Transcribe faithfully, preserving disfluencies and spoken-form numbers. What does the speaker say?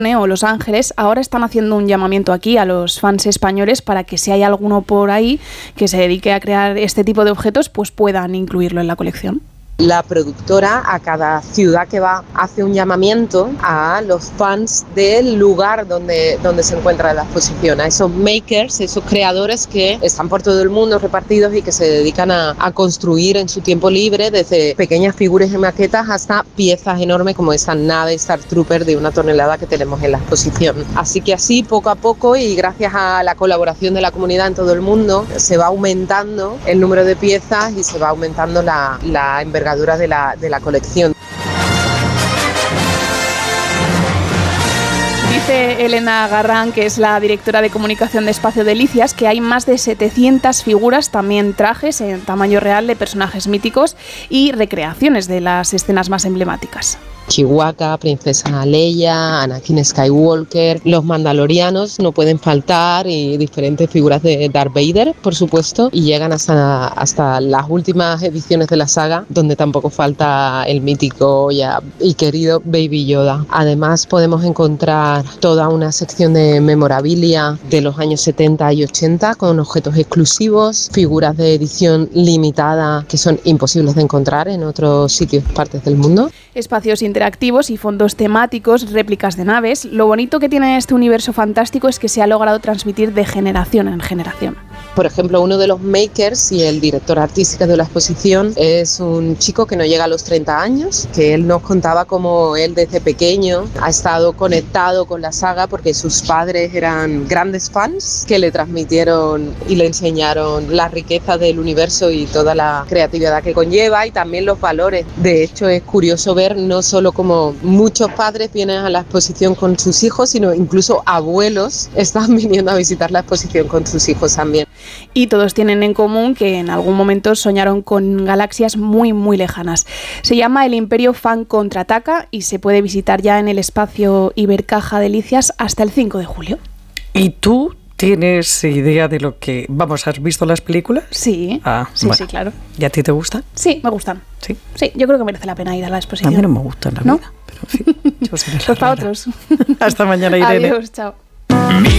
o Los Ángeles, ahora están haciendo un llamamiento aquí a los fans españoles para que si hay alguno por ahí que se dedique a crear este tipo de objetos, pues puedan incluirlo en la colección. La productora a cada ciudad que va hace un llamamiento a los fans del lugar donde, donde se encuentra la exposición, a esos makers, esos creadores que están por todo el mundo repartidos y que se dedican a, a construir en su tiempo libre desde pequeñas figuras y maquetas hasta piezas enormes como esta nave Star Trooper de una tonelada que tenemos en la exposición. Así que así poco a poco y gracias a la colaboración de la comunidad en todo el mundo se va aumentando el número de piezas y se va aumentando la, la envergadura De la, de la colección. Dice Elena Garrán, que es la directora de comunicación de Espacio Delicias, que hay más de setecientas figuras, también trajes en tamaño real de personajes míticos y recreaciones de las escenas más emblemáticas. Chewbacca, Princesa Leia, Anakin Skywalker, los Mandalorianos no pueden faltar y diferentes figuras de Darth Vader, por supuesto, y llegan hasta, hasta las últimas ediciones de la saga, donde tampoco falta el mítico ya y querido Baby Yoda. Además podemos encontrar toda una sección de memorabilia de los años setenta y ochenta con objetos exclusivos, figuras de edición limitada que son imposibles de encontrar en otros sitios, partes del mundo. Espacios interactivos y fondos temáticos, réplicas de naves. Lo bonito que tiene este universo fantástico es que se ha logrado transmitir de generación en generación. Por ejemplo, uno de los makers y el director artístico de la exposición es un chico que no llega a los treinta años, que él nos contaba cómo él desde pequeño ha estado conectado con la saga porque sus padres eran grandes fans que le transmitieron y le enseñaron la riqueza del universo y toda la creatividad que conlleva y también los valores. De hecho, es curioso ver no solo como muchos padres vienen a la exposición con sus hijos, sino incluso abuelos están viniendo a visitar la exposición con sus hijos también. Y todos tienen en común que en algún momento soñaron con galaxias muy muy lejanas. Se llama El Imperio Fan Contraataca y se puede visitar ya en el espacio Ibercaja Delicias hasta el cinco de julio. ¿Y tú tienes idea de lo que... Vamos, ¿has visto las películas? Sí, ah, sí, bueno. sí, claro. ¿Y a ti te gustan? Sí, me gustan. Sí. Sí, yo creo que merece la pena ir a la exposición. A mí no me gustan, la ¿No? vida. Pero en fin, yo seré la Pues para rara. otros. Hasta mañana, Irene. Adiós, chao.